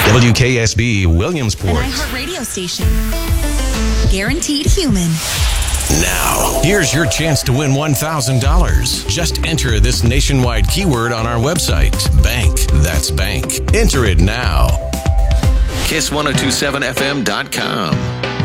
WKSB Williamsport. An iHeart radio station. Guaranteed human. Now, here's your chance to win $1,000. Just enter this nationwide keyword on our website. Bank. That's bank. Enter it now. Kiss1027fm.com.